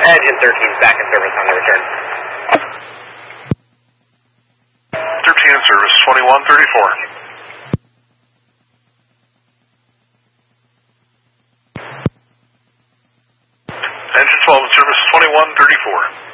Engine 13 is back in service on the return. 13 in service, 2134. Engine 12 in service, 2134.